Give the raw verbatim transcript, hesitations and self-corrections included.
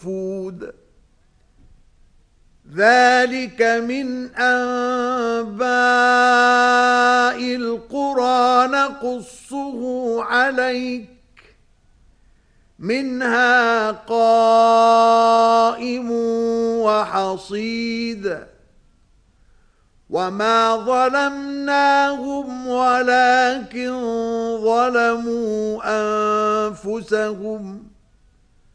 فود ذلك من أنباء القرى نقصه عليك منها قائم وحصيد وما ظلمناهم ولكن ظلموا أنفسهم